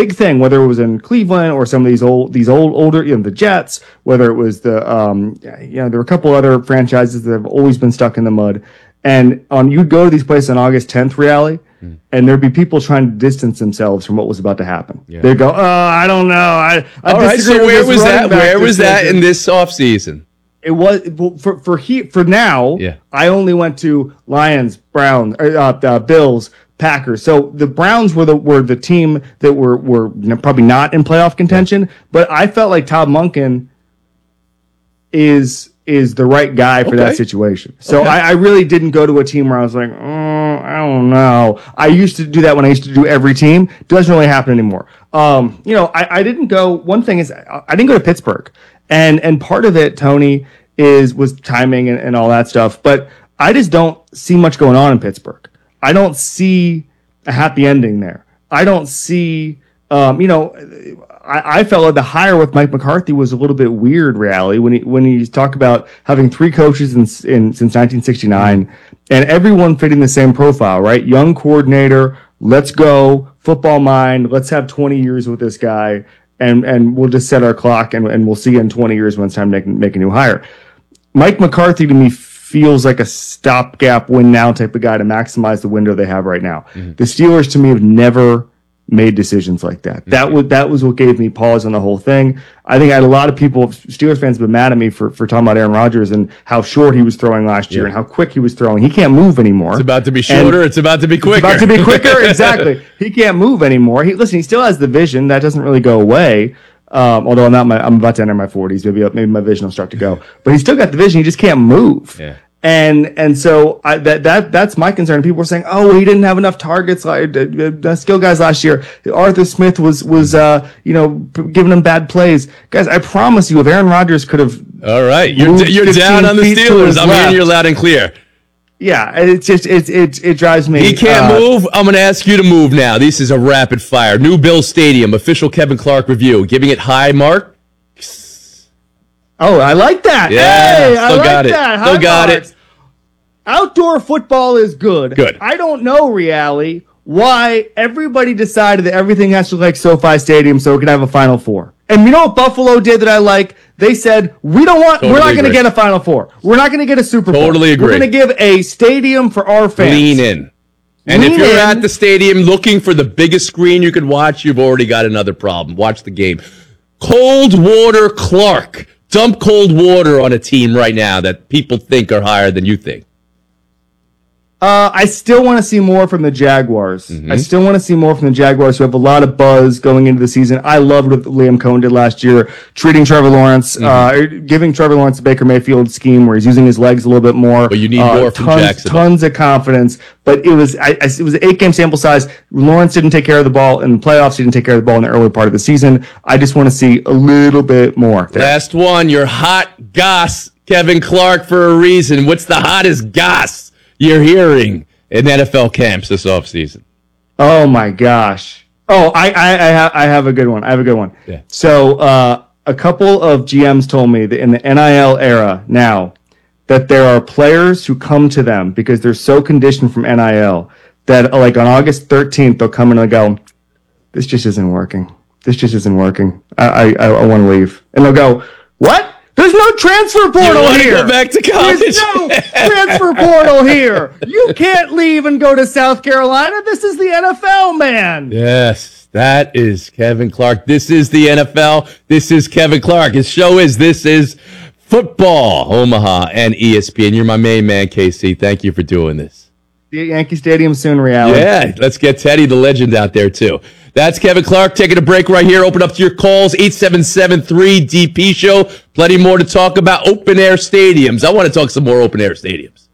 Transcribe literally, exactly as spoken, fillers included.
big thing, whether it was in Cleveland or some of these old, these old, older, you know, the Jets, whether it was the, um, you know, there were a couple other franchises that have always been stuck in the mud. And on, you'd go to these places on August tenth, Reali, mm. and there'd be people trying to distance themselves from what was about to happen. Yeah. They'd go, oh, I don't know. I, I All right, so where was that? Where was that in this offseason? It was for for he for now. Yeah. I only went to Lions, Browns, uh, uh, Bills, Packers. So the Browns were the were the team that were were probably not in playoff contention. Yeah. But I felt like Todd Monken is is the right guy for okay. that situation. So okay. I, I really didn't go to a team where I was like, oh, I don't know. I used to do that when I used to do every team. Doesn't really happen anymore. Um, you know, I, I didn't go. One thing is, I didn't go to Pittsburgh. And and part of it, Tony, is was timing and, and all that stuff. But I just don't see much going on in Pittsburgh. I don't see a happy ending there. I don't see, um, you know, I, I felt like the hire with Mike McCarthy was a little bit weird, Reali, when he when he talked about having three coaches in, in since nineteen sixty-nine and everyone fitting the same profile, right? Young coordinator, let's go, football mind, let's have twenty years with this guy. And and we'll just set our clock, and, and we'll see in twenty years when it's time to make, make a new hire. Mike McCarthy, to me, feels like a stopgap win-now type of guy to maximize the window they have right now. Mm-hmm. The Steelers, to me, have never made decisions like that. Mm-hmm. That was that was what gave me pause on the whole thing. I think I had a lot of people, Steelers fans, have been mad at me for, for talking about Aaron Rodgers and how short he was throwing last year yeah. and how quick he was throwing. He can't move anymore. It's about to be shorter. And it's about to be quicker. It's about to be quicker. Exactly. He can't move anymore. He listen. He still has the vision. That doesn't really go away. Um, although I'm not, my, I'm about to enter my forties. Maybe maybe my vision will start to go. But he's still got the vision. He just can't move. Yeah. And and so I, that that that's my concern. People were saying, "Oh, he didn't have enough targets, like uh, skill guys last year. Arthur Smith was was uh, you know giving him bad plays." Guys, I promise you, if Aaron Rodgers could have, all right, you're d- you're down on the Steelers. I'm hearing you loud and clear. Yeah, it's just it it it drives me. He can't uh, move. I'm going to ask you to move now. This is a rapid fire. New Bill Stadium official Kevin Clark review, giving it high mark. Oh, I like that. Yeah, hey, still I like got it. that. Still High got marks. It. Outdoor football is good. Good. I don't know, Reali, why everybody decided that everything has to look like SoFi Stadium so it can have a Final Four. And you know what Buffalo did that I like? They said, we don't want, totally we're not going to get a Final Four. We're not going to get a Super Bowl. Totally agree. We're going to give a stadium for our fans. Lean in. And Lean if you're in. At the stadium looking for the biggest screen you could watch, you've already got another problem. Watch the game. Cold Water Clark. Dump cold water on a team right now that people think are higher than you think. Uh, I still want to see more from the Jaguars. Mm-hmm. I still want to see more from the Jaguars, who have a lot of buzz going into the season. I loved what Liam Cohen did last year, treating Trevor Lawrence, mm-hmm. uh, giving Trevor Lawrence a Baker Mayfield scheme where he's using his legs a little bit more. But you need uh, more from tons, Jackson. Tons of confidence. But it was I, I, it was an eight-game sample size. Lawrence didn't take care of the ball in the playoffs. He didn't take care of the ball in the early part of the season. I just want to see a little bit more. There. Last one, your hot goss, Kevin Clark, for a reason. What's the hottest goss you're hearing in N F L camps this offseason? Oh, my gosh. Oh, I I, I, ha- I have a good one. I have a good one. Yeah. So uh, a couple of G Ms told me that in the N I L era now that there are players who come to them because they're so conditioned from N I L that like on August thirteenth, they'll come in and they'll go, this just isn't working. This just isn't working. I I, I want to leave. And they'll go, what? There's no transfer portal you here. Go back to college. There's no transfer portal here. You can't leave and go to South Carolina. This is the N F L, man. Yes, that is Kevin Clark. This is the N F L. This is Kevin Clark. His show is This Is Football, Omaha and E S P N. You're my main man, K C. Thank you for doing this. The Yankee Stadium soon, Reali. Yeah, let's get Teddy the legend out there, too. That's Kevin Clark taking a break right here. Open up to your calls, eight seven seven three D P show. Plenty more to talk about open-air stadiums. I want to talk some more open-air stadiums.